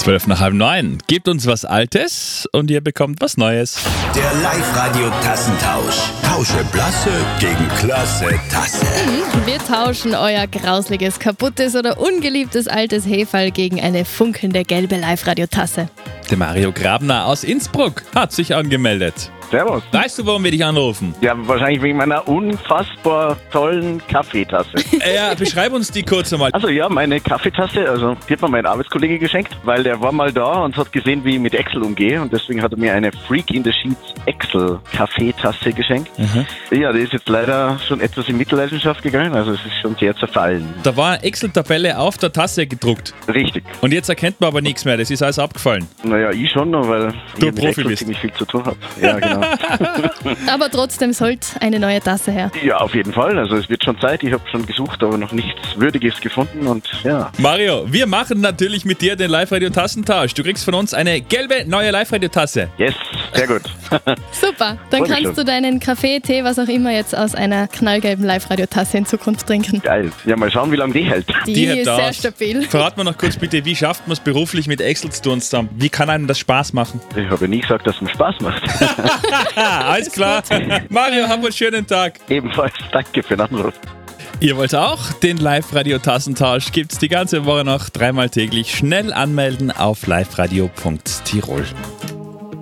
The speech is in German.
12 nach halb 9. Gebt uns was Altes und ihr bekommt was Neues. Der Live-Radio-Tassentausch. Tausche Blasse gegen klasse Tasse. Wir tauschen euer grausliges, kaputtes oder ungeliebtes altes Heferl gegen eine funkelnde gelbe Live-Radio-Tasse. Der Mario Grabner aus Innsbruck hat sich angemeldet. Servus. Weißt du, warum wir dich anrufen? Ja, wahrscheinlich wegen meiner unfassbar tollen Kaffeetasse. Ja, beschreib uns die kurz einmal. Also ja, meine Kaffeetasse, die hat mir mein Arbeitskollege geschenkt, weil der war mal da und hat gesehen, wie ich mit Excel umgehe und deswegen hat er mir eine Freak in the Sheets Excel Kaffeetasse geschenkt. Ja, die ist jetzt leider schon etwas in Mitleidenschaft gegangen, also es ist schon sehr zerfallen. Da war eine Excel-Tabelle auf der Tasse gedruckt. Richtig. Und jetzt erkennt man aber nichts mehr, das ist alles abgefallen. Naja, ich schon noch, weil Du ich mit Profi Excel bist. ziemlich viel zu tun habe. Ja, genau. Aber trotzdem sollte eine neue Tasse her. Ja, auf jeden Fall. Also es wird schon Zeit. Ich habe schon gesucht, aber noch nichts Würdiges gefunden und ja. Mario, wir machen natürlich mit dir den Live-Radio-Tassentausch. Du kriegst von uns eine gelbe neue Live-Radio-Tasse. Yes, sehr gut. Super, dann Freut mich kannst schon. du deinen Kaffee, Tee, was auch immer jetzt aus einer knallgelben Live-Radio-Tasse in Zukunft trinken. Geil. Ja, mal schauen, wie lange die hält. Die hält ist sehr aus. stabil. Verrat mir noch kurz bitte, wie schafft man es beruflich mit Excel zu tun zusammen? Wie kann einem das Spaß machen? Ich habe ja nie gesagt, dass es mir Spaß macht. Alles klar. Mario, hab einen schönen Tag. Ebenfalls danke für den Anruf. Ihr wollt auch den Live-Radio-Tassentausch? Gibt's die ganze Woche noch 3-mal täglich. Schnell anmelden auf liveradio.tirol.